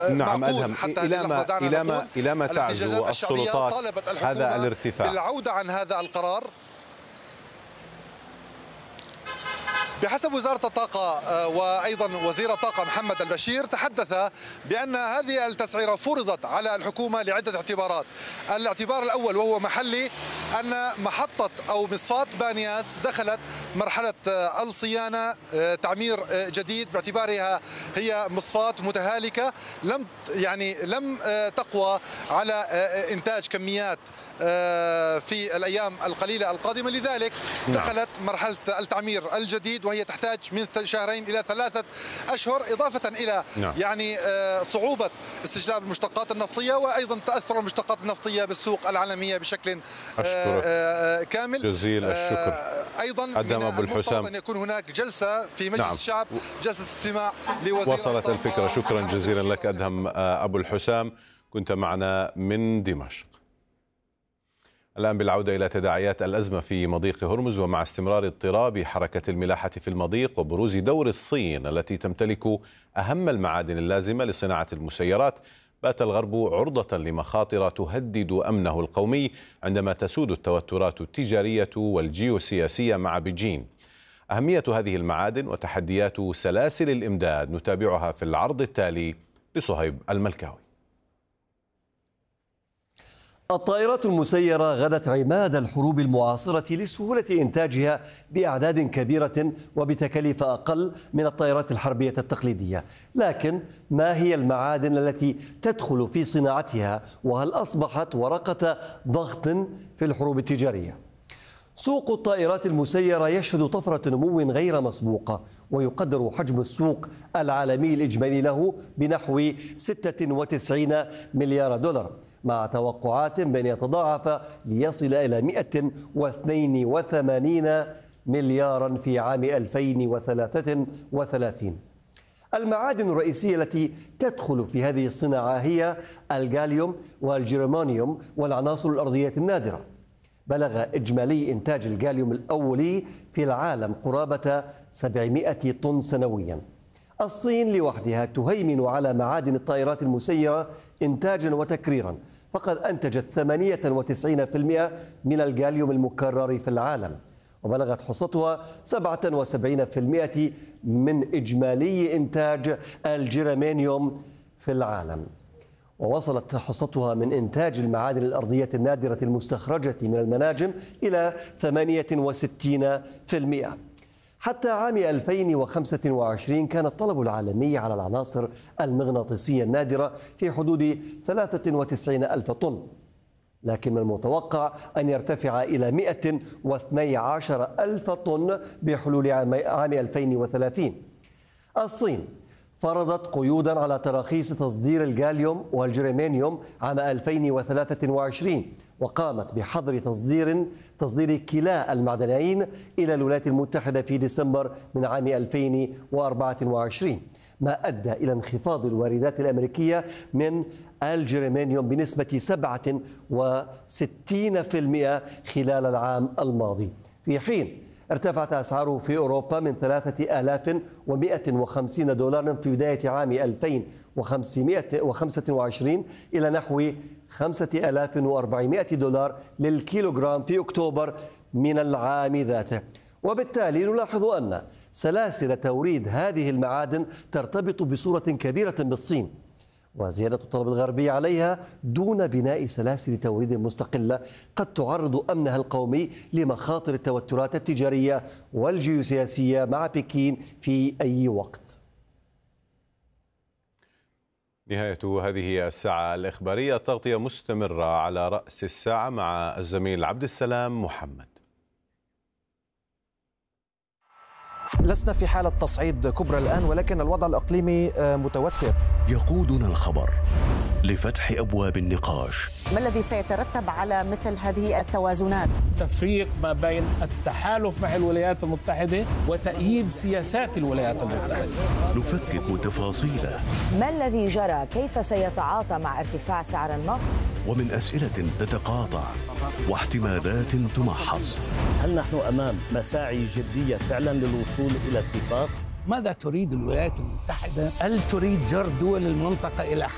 نعم أدهم، حتى إلى ما تعزو السلطات هذا الارتفاع بالعودة عن هذا القرار؟ بحسب وزارة الطاقة وأيضا وزير الطاقة محمد البشير تحدث بأن هذه التسعيرة فرضت على الحكومة لعدة اعتبارات. الاعتبار الأول وهو محلي، أن محطة أو مصفاة بانياس دخلت مرحلة الصيانة، تعمير جديد باعتبارها هي مصفاة متهالكة لم تقوى على إنتاج كميات في الأيام القليلة القادمة، لذلك دخلت مرحلة التعمير الجديد وهي تحتاج من 2 إلى 3 أشهر، إضافة إلى صعوبة استجلاب المشتقات النفطية وأيضا تأثر المشتقات النفطية بالسوق العالمية بشكل كامل. جزيل الشكر. أيضا من المفترض أن يكون هناك جلسة في مجلس الشعب، جلسة استماع لوزير وصلت الفكرة. شكرا جزيلا لك أدهم أبو الحسام، كنت معنا من دمشق. الآن بالعودة إلى تداعيات الأزمة في مضيق هرمز، ومع استمرار اضطراب حركة الملاحة في المضيق وبروز دور الصين التي تمتلك أهم المعادن اللازمة لصناعة المسيرات، بات الغرب عرضة لمخاطر تهدد أمنه القومي عندما تسود التوترات التجارية والجيوسياسية مع بيجين. أهمية هذه المعادن وتحديات سلاسل الإمداد نتابعها في العرض التالي لصهيب الملكاوي. الطائرات المسيرة غدت عماد الحروب المعاصرة لسهولة إنتاجها بأعداد كبيرة وبتكاليف أقل من الطائرات الحربية التقليدية، لكن ما هي المعادن التي تدخل في صناعتها؟ وهل أصبحت ورقة ضغط في الحروب التجارية؟ سوق الطائرات المسيرة يشهد طفرة نمو غير مسبوقة، ويقدر حجم السوق العالمي الإجمالي له بنحو 96 مليار دولار، مع توقعات بأن يتضاعف ليصل إلى 182 مليارا في عام 2033. المعادن الرئيسية التي تدخل في هذه الصناعة هي الجاليوم والجيرمانيوم والعناصر الأرضية النادرة. بلغ إجمالي إنتاج الجاليوم الأولي في العالم قرابة 700 طن سنويا. الصين لوحدها تهيمن على معادن الطائرات المسيرة إنتاجا وتكريرا، فقد أنتجت 98% من الجاليوم المكرر في العالم، وبلغت حصتها 77% من إجمالي إنتاج الجيرمانيوم في العالم. ووصلت حصتها من إنتاج المعادن الأرضية النادرة المستخرجة من المناجم إلى 68%. حتى عام 2025 كان الطلب العالمي على العناصر المغناطيسية النادرة في حدود 93 ألف طن، لكن من المتوقع أن يرتفع إلى 112 ألف طن بحلول عام 2030. الصين فرضت قيودا على تراخيص تصدير الجاليوم والجيرمانيوم عام 2023، وقامت بحظر تصدير كلا المعدنين إلى الولايات المتحدة في ديسمبر من عام 2024، ما أدى إلى انخفاض الواردات الأمريكية من الجيرمانيوم بنسبة 67% خلال العام الماضي، في حين ارتفعت أسعاره في أوروبا من 3150 دولار في بداية عام 2025 إلى نحو 5400 دولار للكيلوغرام في أكتوبر من العام ذاته. وبالتالي نلاحظ أن سلاسل توريد هذه المعادن ترتبط بصورة كبيرة بالصين، وزيادة الطلب الغربي عليها دون بناء سلاسل توريد مستقلة قد تعرض أمنها القومي لمخاطر التوترات التجارية والجيوسياسية مع بكين في أي وقت. نهاية هذه الساعة الإخبارية، تغطية مستمرة على رأس الساعة مع الزميل عبد السلام محمد. لسنا في حالة تصعيد كبرى الآن، ولكن الوضع الإقليمي متوتر. يقودنا الخبر لفتح أبواب النقاش. ما الذي سيترتب على مثل هذه التوازنات؟ تفريق ما بين التحالف مع الولايات المتحدة وتأييد سياسات الولايات المتحدة. نفكك تفاصيله. ما الذي جرى؟ كيف سيتعاطى مع ارتفاع سعر النفط؟ ومن أسئلة تتقاطع واحتمالات تمحص. هل نحن أمام مساعي جدية فعلا للوصول إلى اتفاق؟ ماذا تريد الولايات المتحدة؟ هل تريد جر دول المنطقة إلى